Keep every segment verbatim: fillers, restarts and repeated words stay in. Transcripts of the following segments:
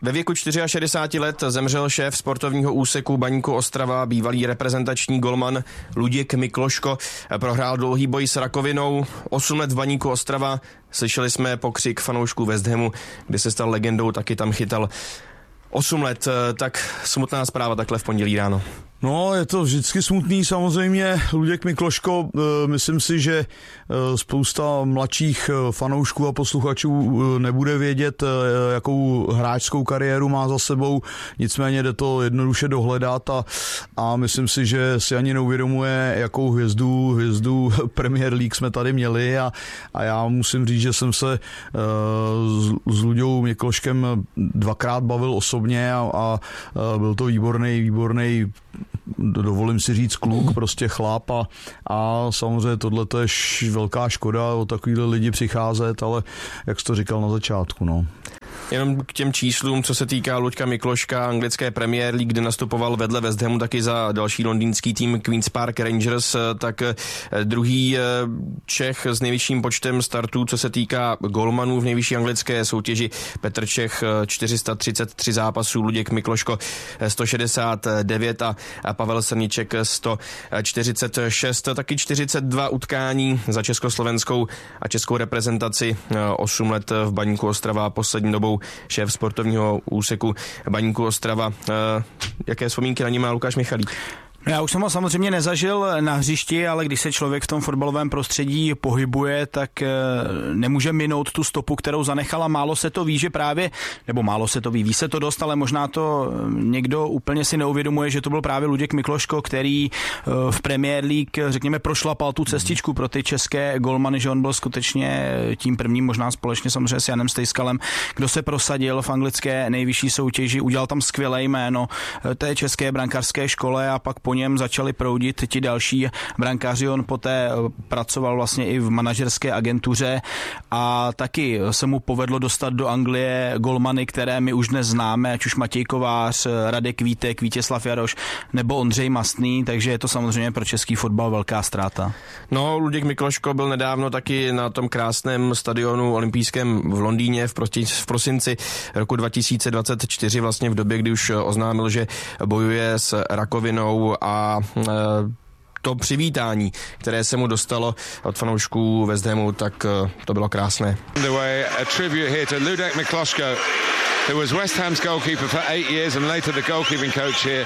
Ve věku šedesáti čtyř let zemřel šéf sportovního úseku Baníku Ostrava, bývalý reprezentační golman Luděk Mikloško. Prohrál dlouhý boj s rakovinou. Osm let v Baníku Ostrava. Slyšeli jsme pokřik fanoušků West Hamu, kdy se stal legendou, taky tam chytal osm let. Tak smutná zpráva takhle v pondělí ráno. No, je to vždycky smutný samozřejmě. Luděk Mikloško, myslím si, že spousta mladších fanoušků a posluchačů nebude vědět, jakou hráčskou kariéru má za sebou, nicméně jde to jednoduše dohledat a, a myslím si, že si ani neuvědomuje, jakou hvězdu, hvězdu Premier League jsme tady měli a, a já musím říct, že jsem se s, s Luďou Mikloškem dvakrát bavil osobně a, a byl to výborný, výborný dovolím si říct kluk, prostě chlap a, a samozřejmě tohle to je velká škoda o takovýhle lidi přicházet, ale jak jsi to říkal na začátku, no. Jenom k těm číslům, co se týká Luďka Mikloška, anglické Premier League, kde nastupoval vedle West Hamu taky za další londýnský tým Queen's Park Rangers, tak druhý Čech s nejvyšším počtem startů, co se týká golmanů v nejvyšší anglické soutěži, Petr Čech čtyři sta třicet tři zápasů, Luděk Mikloško sto šedesát devět a Pavel Srniček sto čtyřicet šest, taky čtyřicet dva utkání za československou a českou reprezentaci, osm let v Baníku Ostrava, poslední dobou šéf sportovního úseku Baníku Ostrava. Jaké vzpomínky na ní má Lukáš Michalík? Já už jsem ho samozřejmě nezažil na hřišti, ale když se člověk v tom fotbalovém prostředí pohybuje, tak nemůže minout tu stopu, kterou zanechala. Málo se to ví, že právě, nebo málo se to ví, ví se to dost, ale možná to někdo úplně si neuvědomuje, že to byl právě Luděk Mikloško, který v Premier League, řekněme, prošlapal tu cestičku pro ty české golmany, že on byl skutečně tím prvním, možná společně samozřejmě s Janem Stejskalem, kdo se prosadil v anglické nejvyšší soutěži, udělal tam skvělé jméno té české brankářské škole a pak po něm začali proudit ti další brankáři. On poté pracoval vlastně i v manažerské agentuře a taky se mu povedlo dostat do Anglie golmany, které my už dnes známe, ať už Matěj Kovář, Radek Vítek, Vítězslav Jaroš nebo Ondřej Mastný, takže je to samozřejmě pro český fotbal velká ztráta. No, Luděk Mikloško byl nedávno taky na tom krásném stadionu olympijském v Londýně v, prosti, v prosinci roku dva tisíce dvacet čtyři, vlastně v době, kdy už oznámil, že bojuje s rakovinou a e, to přivítání, které se mu dostalo od fanoušků West Hamu, tak e, to bylo krásné. A tribute here to Luděk Mikloško, who was West Ham's goalkeeper for eight years and later the goalkeeping coach here.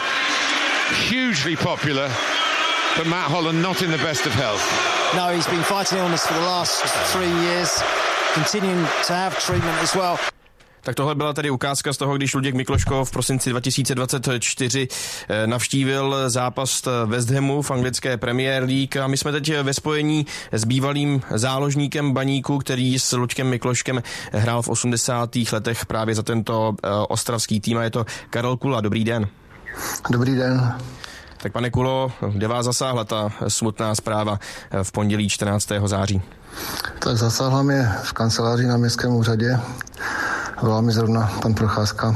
Hugely popular, but Matt Holland not in the best of health. No, he's been fighting illness for the last three years, continuing to have treatment as well. Tak tohle byla tady ukázka z toho, když Luděk Mikloško v prosinci dva tisíce dvacet čtyři navštívil zápas West Hamu v anglické Premier League a my jsme teď ve spojení s bývalým záložníkem Baníku, který s Luďkem Mikloškem hrál v osmdesátých letech právě za tento ostravský tým a je to Karel Kula. Dobrý den. Dobrý den. Tak pane Kulo, kde vás zasáhla ta smutná zpráva v pondělí čtrnáctého září? Tak zasáhla mě v kanceláři na městském úřadě. Volal mi zrovna pan Procházka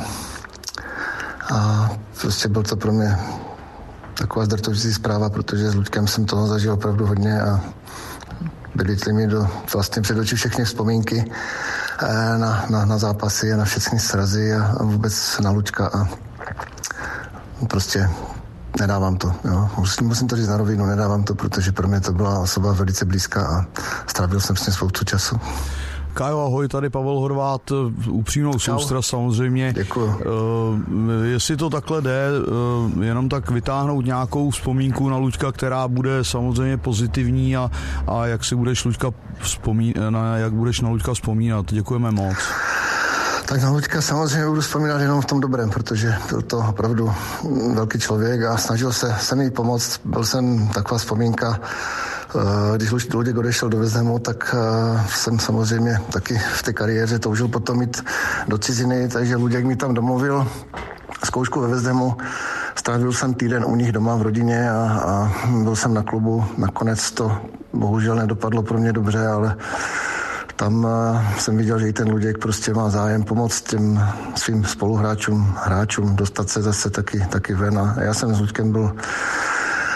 a prostě byl to pro mě taková zdrcující zpráva, protože s Luďkem jsem toho zažil opravdu hodně a byly mi do vlastně před oči všechny vzpomínky na, na, na zápasy a na všechny srazy a, a vůbec na Luďka a prostě nedávám to. Jo. Musím, musím to říct na rovinu, nedávám to, protože pro mě to byla osoba velice blízká a strávil jsem s ním spoustu času. Kájo, ahoj, tady Pavel Horvát, upřímnou soustrast samozřejmě. Děkuju. Uh, jestli to takhle jde, uh, jenom tak vytáhnout nějakou vzpomínku na Luďka, která bude samozřejmě pozitivní a, a jak si budeš Luďka vzpomínat, jak budeš na Luďka vzpomínat. Děkujeme moc. Tak na Luďka samozřejmě budu vzpomínat jenom v tom dobrém, protože byl to opravdu velký člověk a snažil se, se mi pomoct. Byl jsem taková vzpomínka, když Luděk odešel do West Hamu, tak jsem samozřejmě taky v té kariéře toužil potom jít do ciziny, takže Luděk mi tam domluvil zkoušku ve West Hamu. Strávil jsem týden u nich doma v rodině a, a byl jsem na klubu. Nakonec to bohužel nedopadlo pro mě dobře, ale tam jsem viděl, že i ten Luděk prostě má zájem pomoct těm svým spoluhráčům, hráčům, dostat se zase taky, taky ven. A já jsem s Luďkem byl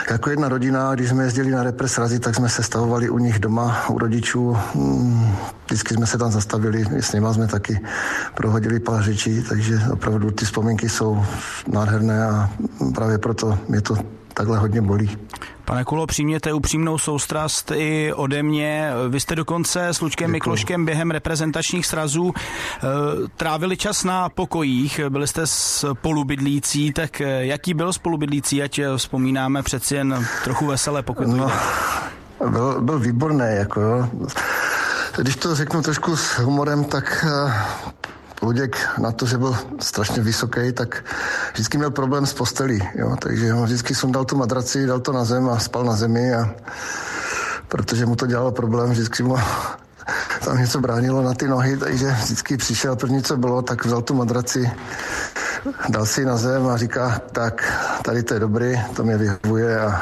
jako jedna rodina, když jsme jezdili na repre srazy, tak jsme se stavovali u nich doma, u rodičů. Vždycky jsme se tam zastavili, s nima jsme taky prohodili pár řečí, takže opravdu ty vzpomínky jsou nádherné a právě proto mě to takhle hodně bolí. Pane Kulo, přijměte upřímnou soustrast i ode mě. Vy jste dokonce s Luďkem Mikloškem během reprezentačních srazů e, trávili čas na pokojích, byli jste spolubydlící, tak jaký byl spolubydlící, ať vzpomínáme přeci jen trochu veselé, pokud no, byl, byl výborný, jako jo. Když to řeknu trošku s humorem, tak Luděk na to, že byl strašně vysoký, tak vždycky měl problém s postelí, jo, takže on vždycky sundal tu madraci, dal to na zem a spal na zemi a protože mu to dělalo problém, vždycky mu tam něco bránilo na ty nohy, takže vždycky přišel, první co bylo, tak vzal tu madraci, dal si ji na zem a říká, tak tady to je dobrý, to mě vyhovuje a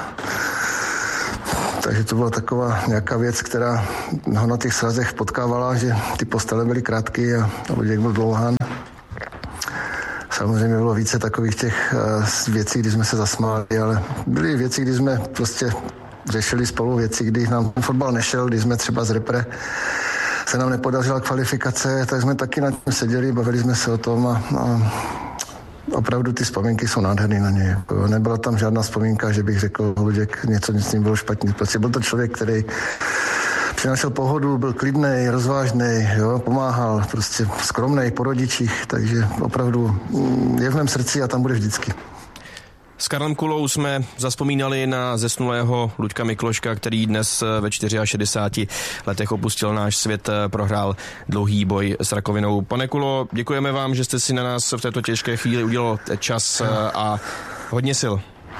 takže to byla taková nějaká věc, která ho na těch srazech potkávala, že ty postele byly krátké a Luděk byl dlouhán. Samozřejmě bylo více takových těch uh, věcí, kdy jsme se zasmáli, ale byly věci, kdy jsme prostě řešili spolu věci, kdy nám fotbal nešel, kdy jsme třeba z repre se nám nepodařila kvalifikace, tak jsme taky na tím seděli, bavili jsme se o tom a, a opravdu ty vzpomínky jsou nádherný na něj. Nebyla tam žádná vzpomínka, že bych řekl, Luděk, něco s ním bylo špatně. Prostě byl to člověk, který přinášel pohodu, byl klidnej, rozvážnej, jo, pomáhal, prostě skromnej po rodičích, takže opravdu je v mém srdci a tam bude vždycky. S Karlem Kulou jsme zazpomínali na zesnulého Luďka Mikloška, který dnes ve šedesáti čtyřech letech opustil náš svět, prohrál dlouhý boj s rakovinou. Pane Kulo, děkujeme vám, že jste si na nás v této těžké chvíli udělal čas a hodně sil.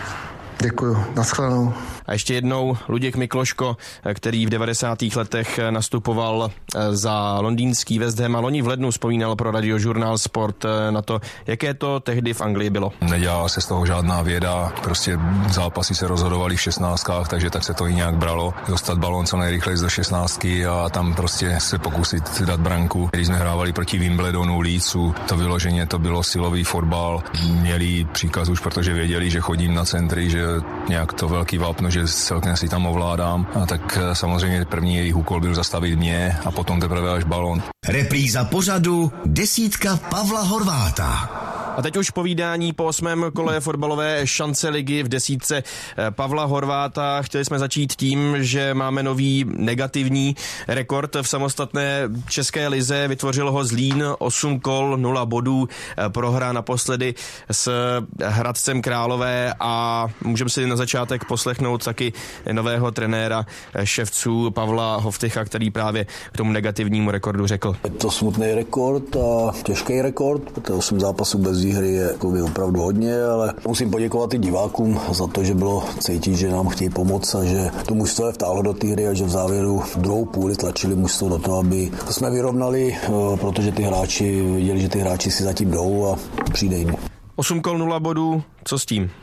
Děkuju, nashledanou. A ještě jednou Luděk Mikloško, který v devadesátých letech nastupoval za londýnský West Ham a loni v lednu vzpomínal pro Radiožurnál Sport na to, jaké to tehdy v Anglii bylo. Nedělala se z toho žádná věda, prostě zápasy se rozhodovaly v šestnáctkách, takže tak se to i nějak bralo. Dostat balón co nejrychleji do šestnáctky a tam prostě se pokusit dát branku. Když jsme hrávali proti Wimbledonu, Leedsu, to vyloženě to bylo silový fotbal. Měli příkaz už, protože věděli, že chodím na centry, že nějak to velký vápno, že celkem si tam ovládám. A tak samozřejmě první jejich úkol byl zastavit mě a potom teprve až balón. Repríza pořadu Desítka Pavla Horváta. A teď už povídání po osmém kole fotbalové šance ligy v desítce Pavla Horváta. Chtěli jsme začít tím, že máme nový negativní rekord v samostatné české lize. Vytvořil ho Zlín, osm kol, nula bodů, prohra naposledy s Hradcem Králové a můžeme si na začátek poslechnout taky nového trenéra ševců Pavla Hovtycha, který právě k tomu negativnímu rekordu řekl. Je to smutný rekord a těžký rekord, protože osm zápasů bez výhry je jako opravdu hodně, ale musím poděkovat i divákům za to, že bylo cítit, že nám chtějí pomoct a že to mužstvo je vtáhlo do té hry a že v závěru v druhou půli tlačili mužstvo do toho, aby to jsme vyrovnali, protože ty hráči viděli, že ty hráči si zatím jdou a přijde jim. osm kol, nula bodů, co s tím?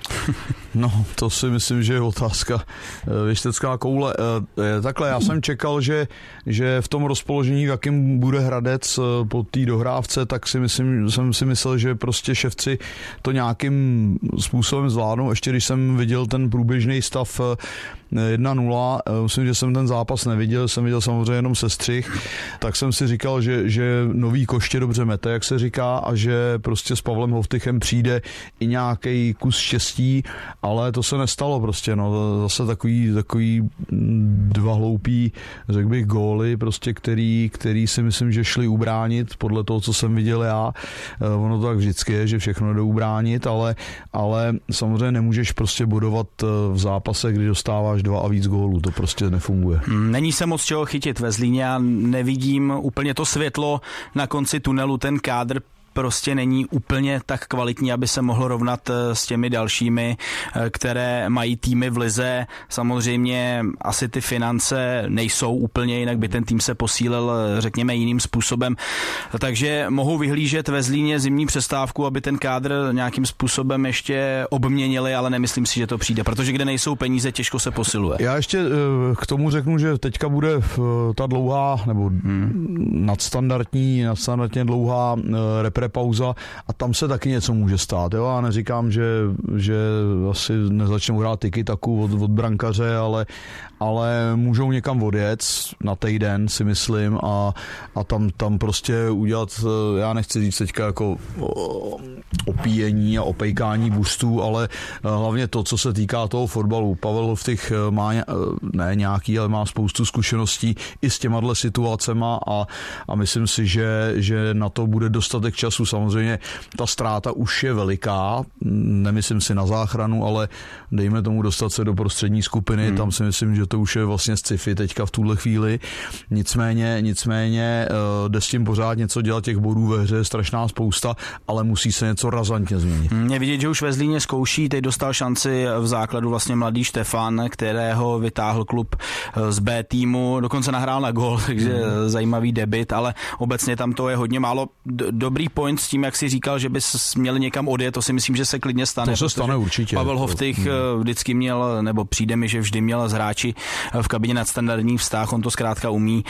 No, to si myslím, že je otázka. Věštecká koule. Takhle, já jsem čekal, že, že v tom rozpoložení, v jakém bude Hradec po té dohrávce, tak si myslím, jsem si myslel, že prostě ševci to nějakým způsobem zvládnou. Ještě když jsem viděl ten průběžný stav jedna nula, myslím, že jsem ten zápas neviděl, jsem viděl samozřejmě jenom sestřih, tak jsem si říkal, že, že nový koště dobře mete, jak se říká, a že prostě s Pavlem Hovtychem přijde i nějaký kus štěstí, ale to se nestalo prostě, no, zase takový, takový dva hloupý, řekl bych, góly, prostě, který, který si myslím, že šli ubránit, podle toho, co jsem viděl já, ono to tak vždycky je, že všechno jde ubránit, ale, ale samozřejmě nemůžeš prostě bodovat v zápase, kdy dostáváš dva a víc gólů, to prostě nefunguje. Není se moc čeho chytit ve Zlíně, já nevidím úplně to světlo na konci tunelu, ten kádr prostě není úplně tak kvalitní, aby se mohlo rovnat s těmi dalšími, které mají týmy v lize. Samozřejmě asi ty finance nejsou úplně, jinak by ten tým se posílil, řekněme, jiným způsobem. Takže mohou vyhlížet ve Zlíně zimní přestávku, aby ten kádr nějakým způsobem ještě obměnili, ale nemyslím si, že to přijde, protože kde nejsou peníze, těžko se posiluje. Já ještě k tomu řeknu, že teďka bude ta dlouhá nebo hmm. nadstandardní, nadstandardně dlouhá repre reprepauza a tam se taky něco může stát. Jo? Já neříkám, že, že asi nezačnou hrát tiki taku od, od brankaře, ale, ale můžou někam odjet na týden, si myslím, a, a tam, tam prostě udělat, já nechci říct teďka jako opíjení a opejkání boostů, ale hlavně to, co se týká toho fotbalu. Pavel Hovtych má ne nějaký, ale má spoustu zkušeností i s těma situacema a, a myslím si, že, že na to bude dostatek času. Samozřejmě ta ztráta už je veliká, nemyslím si na záchranu, ale dejme tomu dostat se do prostřední skupiny, hmm. tam si myslím, že to už je vlastně sci-fi teďka v tuhle chvíli. Nicméně, nicméně jde s tím pořád něco dělat, těch bodů ve hře je strašná spousta, ale musí se něco razantně změnit. Je vidět, že už ve Zlíně zkouší, teď dostal šanci v základu vlastně mladý Štefan, kterého vytáhl klub z B týmu, dokonce nahrál na gól, takže hmm. zajímavý debut, ale obecně tam to je hodně málo. Dobrý point s tím, jak si říkal, že bys měl někam odjet, to si myslím, že se klidně stane. To se stane určitě. Pavel Hovtych hmm. vždycky měl, nebo přijde mi, že vždy měl s hráči v kabině nadstandardní vztah, on to zkrátka umí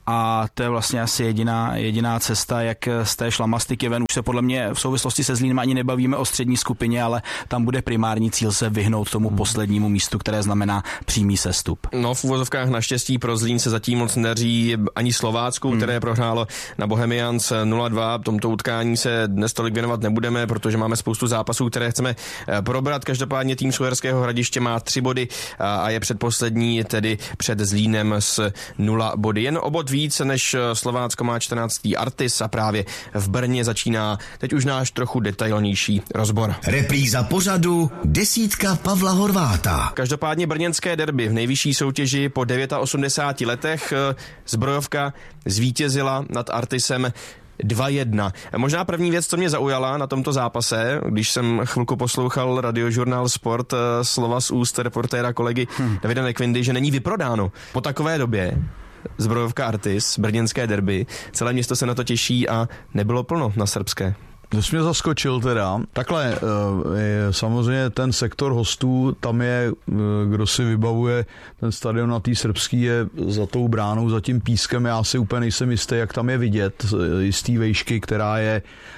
a to je vlastně asi jediná, jediná cesta, jak z té šlamastiky ven. Už se podle mě v souvislosti se Zlínem ani nebavíme o střední skupině, ale tam bude primární cíl se vyhnout tomu hmm. poslednímu místu, které znamená přímý sestup. No, v uvozovkách naštěstí pro Zlín se zatím moc nedaří ani Slovácku, hmm. které prohrálo na Bohemians nula dva. Tomto utkání se dnes tolik věnovat nebudeme, protože máme spoustu zápasů, které chceme probrat. Každopádně tým z Uherského Hradiště má tři body a je předposlední, tedy před Zlínem s nula body. Jen o bod víc než Slovácko má čtrnáctý Artis a právě v Brně začíná teď už náš trochu detailnější rozbor. Repríza pořadu desítka Pavla Horváta. Každopádně brněnské derby v nejvyšší soutěži po osmdesáti devíti letech. Zbrojovka zvítězila nad Artisem dva jedna. Možná první věc, co mě zaujala na tomto zápase, když jsem chvilku poslouchal radiožurnál Sport, slova z úst reportéra kolegy hmm. Davida Nekvindy, že není vyprodáno. Po takové době Zbrojovka Artis, brněnské derby, celé město se na to těší a nebylo plno na srbské. To jsi mě zaskočil teda. Takhle, je, samozřejmě ten sektor hostů, tam je, kdo si vybavuje ten stadion na té srbský, je za tou bránou, za tím pískem. Já si úplně nejsem jistý, jak tam je vidět jistý vejšky, která je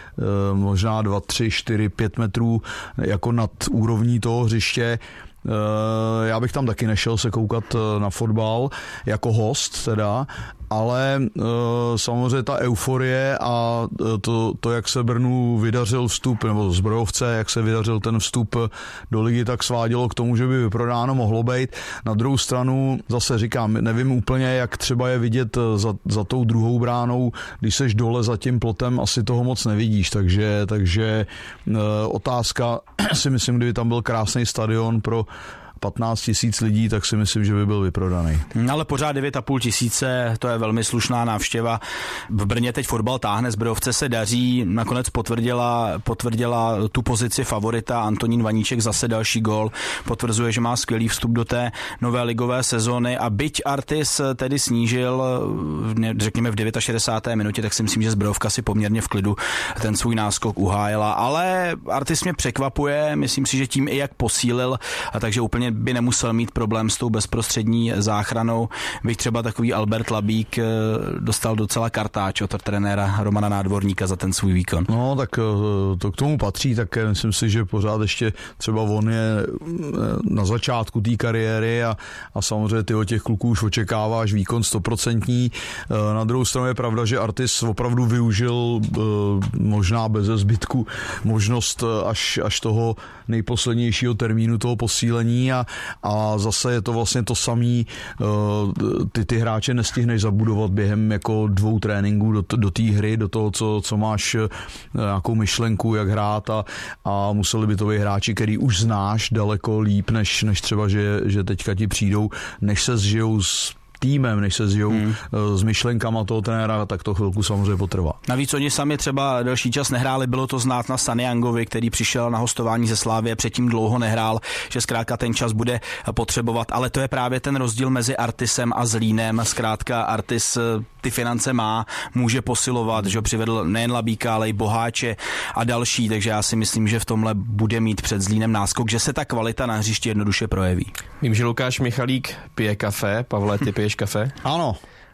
možná dva, tři, čtyři, pět metrů jako nad úrovní toho hřiště. Já bych tam taky nešel se koukat na fotbal jako host teda, ale samozřejmě ta euforie a to, to, jak se Brnu vydařil vstup, nebo Zbrojovce, jak se vydařil ten vstup do ligy, tak svádělo k tomu, že by vyprodáno mohlo být. Na druhou stranu zase říkám, nevím úplně, jak třeba je vidět za, za tou druhou bránou, když seš dole za tím plotem, asi toho moc nevidíš, takže, takže otázka, si myslím, kdyby tam byl krásný stadion pro patnáct tisíc lidí, tak si myslím, že by byl vyprodaný. Ale pořád devět a půl tisíce, to je velmi slušná návštěva. V Brně teď fotbal táhne, Zbrojovce se daří, nakonec potvrdila, potvrdila tu pozici favorita, Antonín Vaníček zase další gól, potvrzuje, že má skvělý vstup do té nové ligové sezóny a byť Artis tedy snížil, řekněme v šedesáté deváté minutě, tak si myslím, že Zbrojovka si poměrně v klidu ten svůj náskok uhájila, ale Artis mě překvapuje, myslím si, že tím i jak posílil, a takže úplně by nemusel mít problém s tou bezprostřední záchranou. Bych třeba takový Albert Labík dostal docela kartáč od trenéra Romana Nádvorníka za ten svůj výkon. No, tak to k tomu patří, tak myslím si, že pořád ještě třeba on je na začátku té kariéry a, a samozřejmě ty od těch kluků už očekáváš výkon stoprocentní. Na druhou stranu je pravda, že Artis opravdu využil možná bez zbytku možnost až, až toho nejposlednějšího termínu toho posílení a, a zase je to vlastně to samý, ty, ty hráče nestihneš zabudovat během jako dvou tréninků do, do té hry, do toho, co, co máš nějakou myšlenku, jak hrát a, a museli by to být hráči, který už znáš daleko líp, než, než třeba, že, že teďka ti přijdou, než se zžijou s týmem, než se zžijou hmm. s myšlenkama toho trenéra, tak to chvilku samozřejmě potrvá. Navíc oni sami třeba delší čas nehráli, bylo to znát na Saniangovi, který přišel na hostování ze Slavie, předtím dlouho nehrál, že zkrátka ten čas bude potřebovat, ale to je právě ten rozdíl mezi Artisem a Zlínem. Zkrátka Artis ty finance má, může posilovat, že ho přivedl nejen Labíka, ale i Boháče a další, takže já si myslím, že v tomhle bude mít před Zlínem náskok, že se ta kvalita na hřišti jednoduše projeví. Vím, že Lukáš Michalík pije kafe. Pavle, ty piješ kafe? Ano.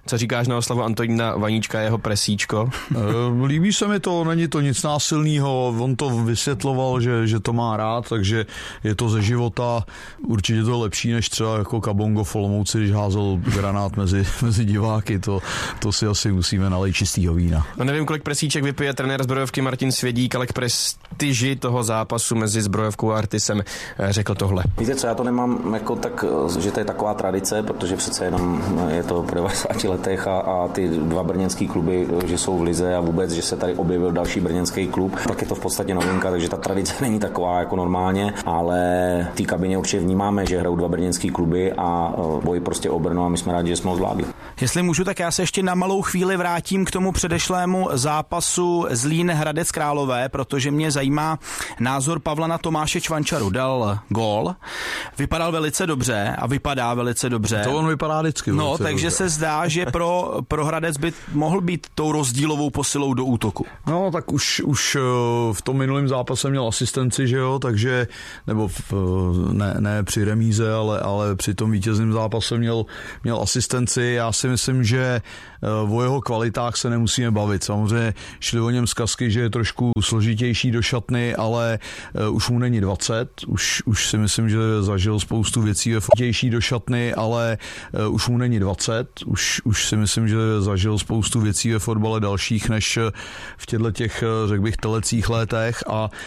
Co říkáš na oslavu Antonína Vaníčka, jeho presíčko? Líbí se mi to, není to nic násilného, on to vysvětloval, že, že to má rád, takže je to ze života, určitě to lepší než třeba jako Kabongo v Olomouci, když házel granát mezi, mezi diváky, to, to si asi musíme nalejt čistýho vína. No nevím, kolik presíček vypije trenér Zbrojovky Martin Svědík, ale k prestiži toho zápasu mezi Zbrojovkou a Artisem řekl tohle. Víte co, já to nemám jako tak, že to je taková tradice, protože přece jenom je to po devadesáti letech a, a ty dva brněnský kluby, že jsou v lize a vůbec, že se tady objevil další brněnský klub, tak je to v podstatě novinka, takže ta tradice není taková jako normálně, ale v té kabině určitě vnímáme, že hrajou dva brněnský kluby a boj prostě o Brno a my jsme rádi, že jsme ho zvládli. Jestli můžu, tak já se ještě na malou chvíli vrátím k tomu předešlému zápasu Zlín Hradec Králové, protože mě zajímá názor Pavla na Tomáše Čvančaru. Dal gól, vypadal velice dobře a vypadá velice dobře. To on vypadá vždycky. No, takže dobře. Se zdá, že pro, pro Hradec by mohl být tou rozdílovou posilou do útoku. No, tak už, už v tom minulém zápase měl asistenci, že jo, takže, nebo v, ne, ne při remíze, ale, ale při tom vítězném zápase měl, měl asistenci. Já si myslím, že o jeho kvalitách se nemusíme bavit. Samozřejmě šli o něm zkazky, že je trošku složitější do šatny, ale už mu není dvacet, už, už si myslím, že zažil spoustu věcí ve fotější do šatny, ale už mu není dvacet, už, už si myslím, že zažil spoustu věcí ve fotbale dalších než v těchto těch, řekl bych, telecích letech a